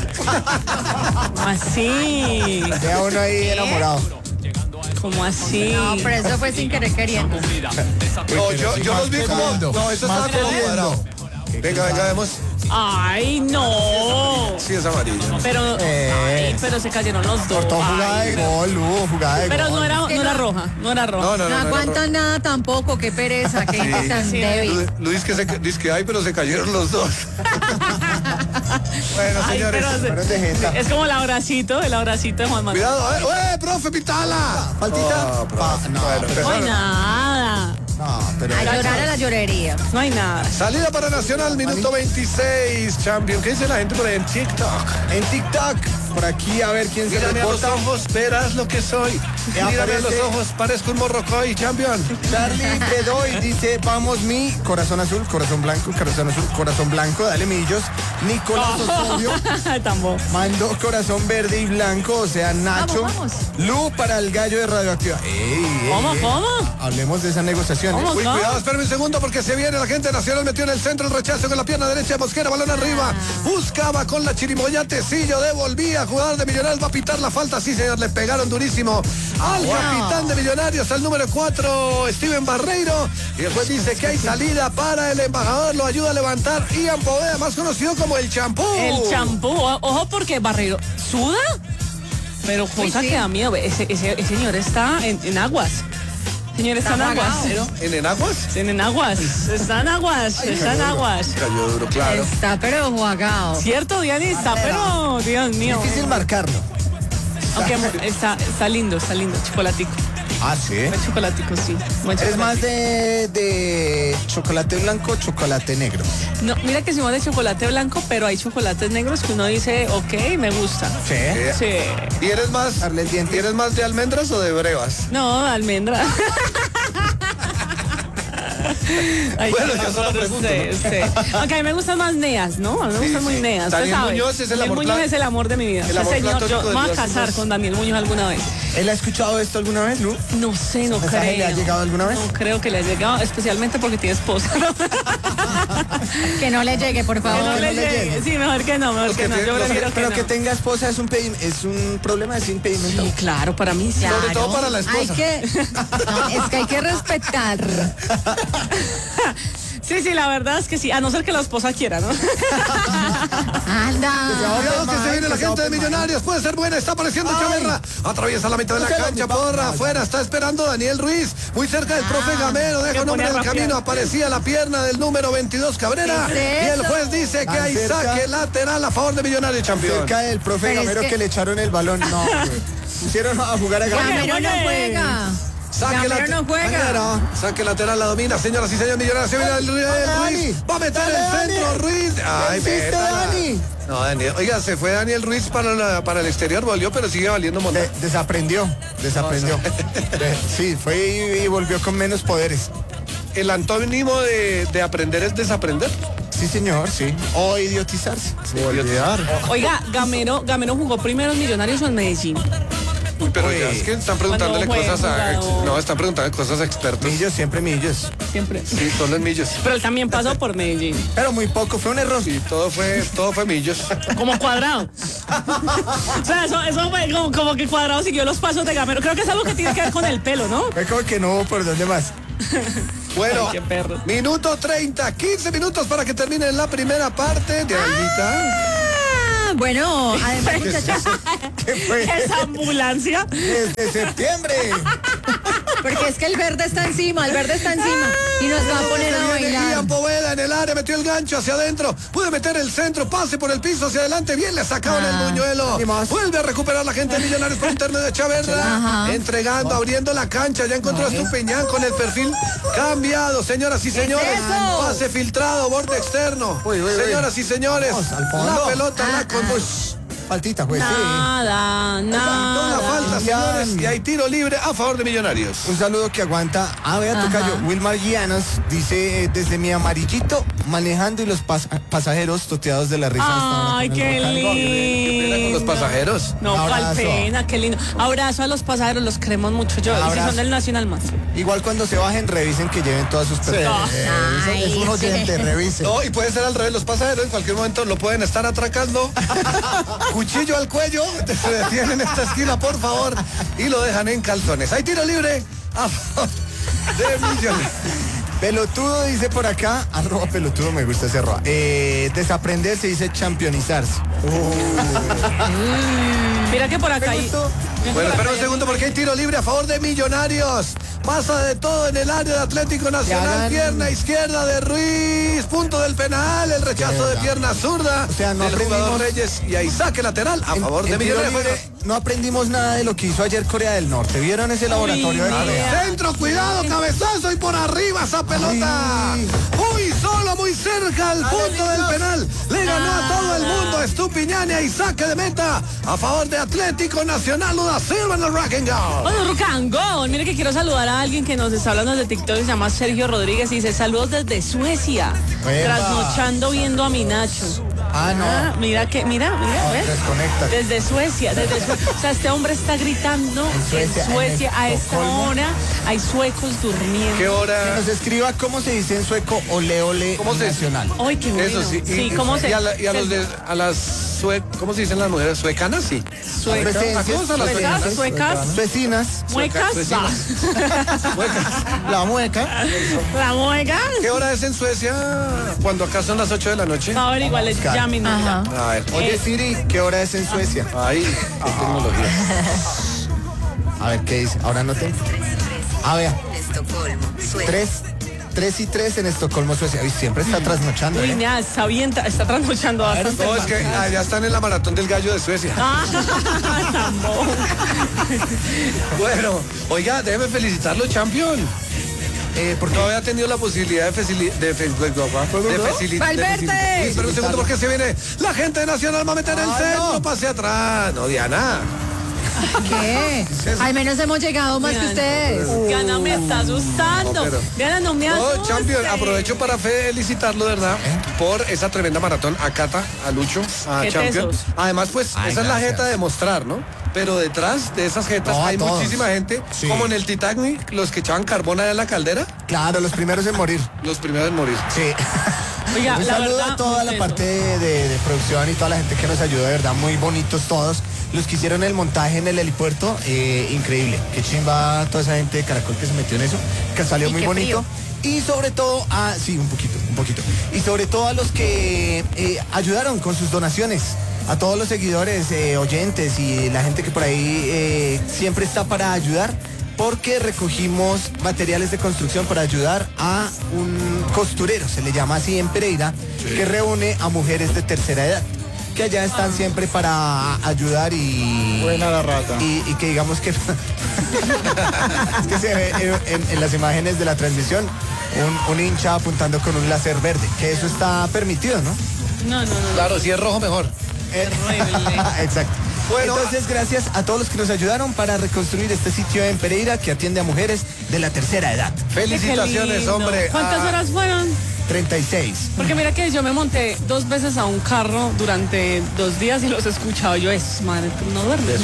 Así. Vea uno ahí enamorado. ¿Cómo así? No, pero eso fue sin querer queriendo. No, yo los vi como... No, eso estaba como cuadrado. Venga, vemos. Ay, no. Sí, es amarillo. Pero, pero se cayeron los dos. Cortó jugada de gol, Lu, jugada de Pero gol. no era roja, no era roja. No aguantan nada tampoco, qué pereza, qué gente tan débil. Luis dice que ay, pero se cayeron los dos. Bueno, Ay, señores. pero es como el abracito de Juan Manuel. Cuidado, profe, pitala. ¿Faltita? No hay nada. No, pero... A llorar a la llorería. No hay nada. Salida para Nacional, minuto 26, Champion. ¿Qué dice la gente por ahí en TikTok? En TikTok, por aquí, a ver quién se Mírame a los reporta. ojos, verás lo que soy. Mírame a los ojos, parezco un morrocoy, Champion. Charlie Bedoy dice, vamos mi corazón azul, corazón blanco, corazón azul, corazón blanco, dale millos. Nicolás Osorio mandó corazón verde y blanco, o sea, Nacho. Vamos. Lu para el gallo de Radioactiva. ¿Cómo? Hablemos de esas negociaciones. Uy, cuidado, espérame un segundo porque se viene la gente Nacional, metió en el centro el rechazo con la pierna derecha de Mosquera, balón arriba. Buscaba con la chirimoya, Tecillo devolvía, jugador de Millonarios va a pitar la falta, sí señor, le pegaron durísimo al capitán de Millonarios, al número 4, Steven Barreiro, y después dice que hay salida para el embajador, lo ayuda a levantar Ian Poveda, más conocido como el champú. El champú, ojo porque Barreiro suda, pero cosa que da miedo, ese señor está en aguas. Señor, está en aguas. ¿En Enaguas? Está en aguas. Cayó duro, claro. Está pero jugado. Cierto, Diana, está, pero Dios mío. Difícil marcarlo. Aunque está lindo, chocolatico. Ah, sí. Buen chocolatico, sí. ¿Es más de chocolate blanco o chocolate negro? No, mira que somos de chocolate blanco, pero hay chocolates negros que uno dice, ok, me gusta. Sí. Sí. ¿Y eres más de almendras o de brevas? No, almendra. Ay, bueno, yo solo pregunto. Aunque a mí me gustan más neas, ¿no? A mí me gustan muy neas. Daniel Muñoz es el amor. Muñoz es el amor de mi vida. El amor señor, yo platónico me voy a de casar Dios. con Daniel Muñoz alguna vez. ¿Él ha escuchado esto alguna vez, Lu? No sé, no ¿Mensaje creo. le ha llegado alguna vez? No creo que le haya llegado, especialmente porque tiene esposa. Que no le llegue, por Que favor. no le llegue. Sí, mejor que no. Yo prefiero Pero que que no. tenga esposa es un problema, es impedimento. Sí, claro, para mí sí. Sobre todo para la esposa. Es que hay que respetar. Sí, la verdad es que sí, a no ser que la esposa quiera, ¿no? Anda. Cuidado que se viene la gente de Millonarios, puede ser buena, está apareciendo Chaverra, atraviesa la mitad de la cancha, por afuera, está esperando Daniel Ruiz, muy cerca del profe Gamero, deja un hombre en el camino, aparecía la pierna del número 22 Cabrera, ¿Qué es y el eso? juez dice que hay cerca. saque lateral a favor de Millonarios, campeón. Cerca del profe Pero es Gamero que- que le echaron el balón. No, pusieron a jugar a Gamero. Gamero no juega. Gamero no juega. Saque lateral, la domina, señoras y señores Millonarios, se viene el Ruiz, va a meter el centro, Ruiz. Ay, ¿Hiciste, métala. Dani? No, Daniel, oiga, se fue Daniel Ruiz para el exterior, volvió, pero sigue valiendo moneda. Desaprendió. Sí, fue y volvió con menos poderes. El antónimo de aprender es desaprender. Sí, señor, sí. O idiotizarse. Oiga, Gamero jugó primero en Millonarios o en Medellín. Uy, pero ya es que están preguntándole Cuando fue cosas a... jugador. No, están preguntando cosas a expertos. Millos, siempre millos. Siempre. Sí, todos los millos. Pero él también pasó por Medellín. Pero muy poco, fue un error. Sí, todo fue millos. Como Cuadrado. O sea, eso fue como que Cuadrado siguió los pasos de Gamero. Creo que es algo que tiene que ver con el pelo, ¿no? Fue como que no hubo por dónde más. Bueno, Ay, qué perro. minuto 30, 15 minutos para que termine la primera parte de Alguita. Bueno, además, muchachos, ¿Qué fue? Esa ambulancia. Desde septiembre. porque es que el verde está encima y nos va a poner a Viene Ian bailar. Poveda en el área, metió el gancho hacia adentro, puede meter el centro, pase por el piso hacia adelante, bien le sacaban el buñuelo. Vuelve a recuperar la gente de Millonarios por internet de Chaverra, Ajá. entregando, abriendo la cancha, ya encontró a Estupiñán con el perfil cambiado, señoras y señores. eso? Pase filtrado, borde externo. Uy. Señoras y señores, Vamos, al fondo. la pelota la con Faltita, pues nada. La falta, señores, y hay tiro libre a favor de Millonarios. Un saludo que aguanta. Vea, tocayo. Wilmar Guianas dice, desde mi amarillito, manejando y los pasajeros toteados de la risa. Ay, qué lindo. Qué pena con los pasajeros. No, cuál pena, qué lindo. Abrazo a los pasajeros, los queremos mucho. Yo, y si son del Nacional más. Igual cuando se bajen, revisen que lleven todas sus pertenencias. Es un oyente, revisen. No, y puede ser al revés, los pasajeros en cualquier momento lo pueden estar atracando. Cuchillo al cuello, se detienen en esta esquina, por favor, y lo dejan en calzones. Hay tiro libre a favor de Millonarios. Pelotudo dice por acá, @pelotudo, me gusta ese arroba. Desaprender se dice championizarse. Mira que por acá hay... Bueno, espera un segundo porque hay tiro libre a favor de Millonarios. Pasa de todo en el área de Atlético Nacional. Pierna izquierda de Ruiz. Punto del penal. El rechazo de pierna zurda. O sea, no del jugador Reyes. Y ahí saque lateral a favor de Millonarios. No aprendimos nada de lo que hizo ayer Corea del Norte. ¿Vieron ese laboratorio de Corea? Centro, cuidado, cabezazo y por arriba esa pelota. Muy solo, muy cerca al punto del penal. Le ganó a todo el mundo Estupiñán y saque de meta a favor de Atlético Nacional. Una Silva en el Rock and Go. Bueno, Rock and Go. Mire que quiero saludar a alguien que nos está hablando de TikTok, se llama Sergio Rodríguez y dice saludos desde Suecia. Trasnochando viendo a mi Nacho. No. Mira, ¿ves? Desconecta. Desde Suecia. O sea, este hombre está gritando en Suecia a esta hora. Hay suecos durmiendo. ¿Qué hora? Que nos escriba cómo se dice en sueco ole ole ¿Cómo se nacional. Ay, qué bueno. Eso sí. Sí, ¿cómo se? Y a las ¿cómo se dicen las mujeres? ¿Suecanas? Sí. Suecas. Vecinas. Muecas. La mueca. La mueca. ¿Qué hora es en Suecia? Cuando acá son las 8 de la noche. A ver, igual ya mi A ver. Oye, Siri, ¿qué hora es en Suecia? Ahí, qué tecnología. A ver, ¿qué dice? Ahora no tengo. Vea. Estocolmo, Suecia. 3:03 en Estocolmo, Suecia. Uy, siempre está trasnochando. Uy, mira, está trasnochando bastante. No, es que ya están en la maratón del gallo de Suecia. Bueno, oiga, déjeme felicitarlo, champion. Porque no había tenido la posibilidad de ¡Valverde! Espera un segundo porque se viene la gente de Nacional va a meter el centro, pase atrás. No, Diana. ¿Qué? Al menos hemos llegado más que ustedes. Diana me está asustando. Diana, no me asuste. No, champion, aprovecho para felicitarlo, de verdad, por esa tremenda maratón a Cata, a Lucho, a Champion. Además, pues, esa es la jeta de mostrar, ¿no? Pero detrás de esas jetas hay muchísima gente, como en el Titanic, los que echaban carbón allá en la caldera. Claro, los primeros en morir. Los primeros en morir. Sí. Oiga, un saludo a toda la parte de producción y toda la gente que nos ayuda, de verdad, muy bonitos todos. Los que hicieron el montaje en el helipuerto, increíble. Qué chimba toda esa gente de Caracol que se metió en eso, que salió muy bonito. Frío. Y sobre todo, sí, un poquito. Y sobre todo a los que ayudaron con sus donaciones. A todos los seguidores, oyentes y la gente que por ahí siempre está para ayudar. Porque recogimos materiales de construcción para ayudar a un costurero, se le llama así en Pereira, que reúne a mujeres de tercera edad, que allá están siempre para ayudar y... Buena la rata. Y que digamos que... es que se ve en las imágenes de la transmisión un hincha apuntando con un láser verde, que eso está permitido, ¿no? No. Claro, si es rojo mejor. Terrible. Exacto. Bueno, entonces gracias a todos los que nos ayudaron para reconstruir este sitio en Pereira que atiende a mujeres de la tercera edad. Felicitaciones, hombre. ¿Cuántas horas fueron? 36. Porque mira que yo me monté 2 veces a un carro durante 2 días y los he escuchado. Yo madre, tú no duermes.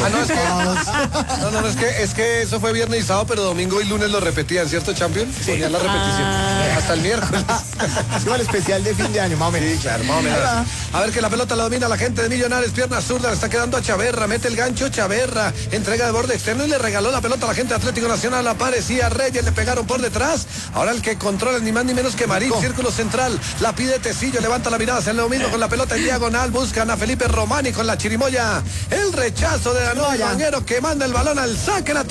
Es que eso fue viernes y sábado, pero domingo y lunes lo repetían, ¿cierto, Champion? Sí. Ponían la repetición. Hasta el miércoles. Es como el especial de fin de año, más o menos. Sí, claro, más o menos. A ver que la pelota la domina la gente de Millonarios, pierna zurda, le está quedando a Chaverra, mete el gancho Chaverra, entrega de borde externo y le regaló la pelota a la gente de Atlético Nacional, aparecía Reyes, le pegaron por detrás. Ahora el que controla ni más ni menos que Marín, círculo central, la pide Tecillo, levanta la mirada, hace lo mismo con la pelota en diagonal, buscan a Felipe Romani con la chirimoya, el rechazo de Danoa Banguero que manda el balón al saque.